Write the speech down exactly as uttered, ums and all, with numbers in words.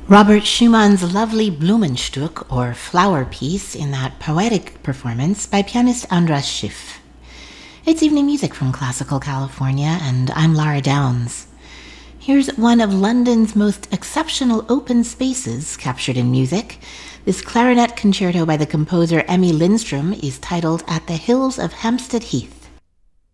Robert Schumann's lovely Blumenstück, or flower piece, in that poetic performance by pianist Andras Schiff. It's evening music from Classical California, and I'm Lara Downs. Here's one of London's most exceptional open spaces captured in music. This clarinet concerto by the composer Emmy Lindstrom is titled At the Hills of Hampstead Heath.